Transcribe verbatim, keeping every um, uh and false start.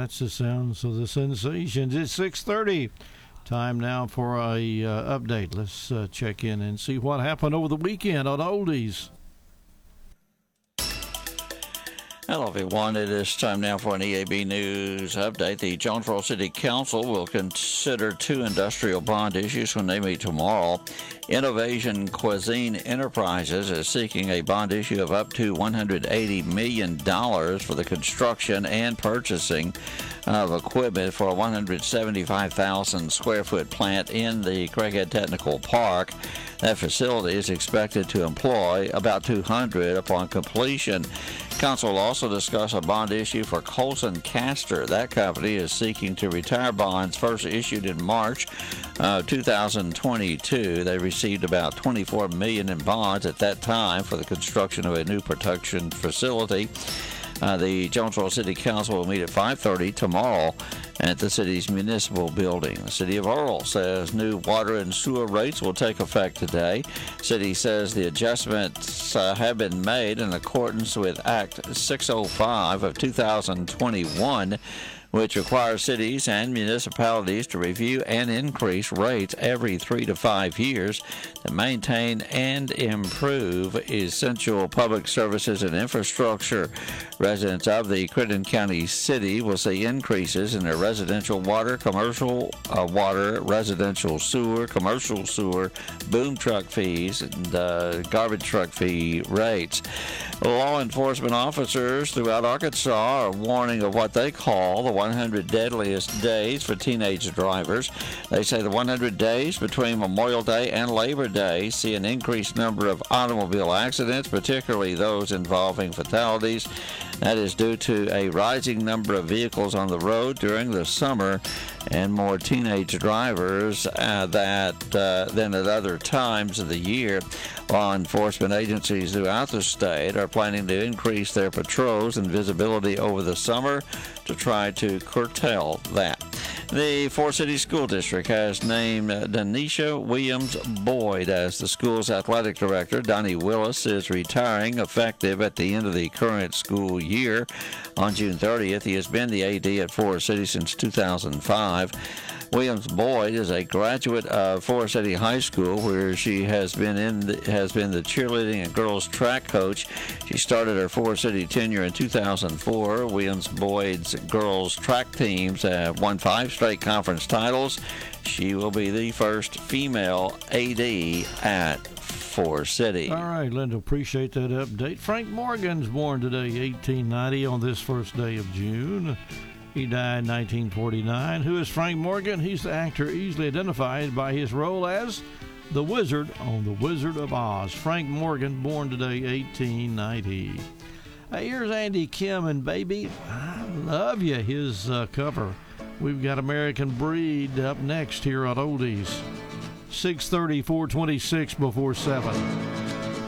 That's the sounds of the Sensations. It's six thirty. Time now for a uh, update. Let's uh, check in and see what happened over the weekend on Oldies. Hello, everyone. It is time now for an E A B News update. The Jonesboro City Council will consider two industrial bond issues when they meet tomorrow. Innovation Cuisine Enterprises is seeking a bond issue of up to one hundred eighty million dollars for the construction and purchasing of equipment for a one hundred seventy-five thousand square foot plant in the Craighead Technical Park. That facility is expected to employ about two hundred upon completion. Council will also discuss a bond issue for Colson Castor. That company is seeking to retire bonds first issued in March of two thousand twenty-two. They received about twenty-four million dollars in bonds at that time for the construction of a new production facility. Uh, the Jonesboro City Council will meet at five thirty tomorrow at the city's municipal building. The City of Earl says new water and sewer rates will take effect today. City says the adjustments uh, have been made in accordance with Act six oh five of two thousand twenty-one, which requires cities and municipalities to review and increase rates every three to five years to maintain and improve essential public services and infrastructure. Residents of the Crittenden County City will see increases in their residential water, commercial uh, water, residential sewer, commercial sewer, boom truck fees, and uh, garbage truck fee rates. Law enforcement officers throughout Arkansas are warning of what they call the one hundred deadliest days for teenage drivers. They say the one hundred days between Memorial Day and Labor Day see an increased number of automobile accidents, particularly those involving fatalities. That is due to a rising number of vehicles on the road during the summer and more teenage drivers uh, that uh, than at other times of the year. Law enforcement agencies throughout the state are planning to increase their patrols and visibility over the summer to try to curtail that. The Forest City School District has named Denisha Williams Boyd as the school's athletic director. Donnie Willis is retiring effective at the end of the current school year. On June thirtieth, he has been the A D at Forest City since two thousand five. Williams Boyd is a graduate of Forest City High School, where she has been in the, has been the cheerleading and girls track coach. She started her Forest City tenure in two thousand four. Williams Boyd's girls track teams have won five straight conference titles. She will be the first female A D at Forest City. All right, Linda, appreciate that update. Frank Morgan's born today, eighteen ninety, on this first day of June. He died in nineteen forty-nine. Who is Frank Morgan? He's the actor easily identified by his role as the Wizard on The Wizard of Oz. Frank Morgan, born today, eighteen ninety. Hey, here's Andy Kim and Baby, I Love You, his uh, cover. We've got American Breed up next here on Oldies. six thirty, four twenty-six before seven.